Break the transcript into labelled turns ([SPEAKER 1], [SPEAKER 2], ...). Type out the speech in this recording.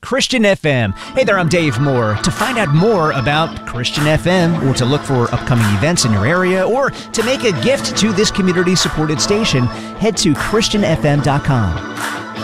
[SPEAKER 1] Christian FM. Hey there, I'm Dave Moore. To find out more about Christian FM, or to look for upcoming events in your area, or to make a gift to this community-supported station, head to ChristianFM.com.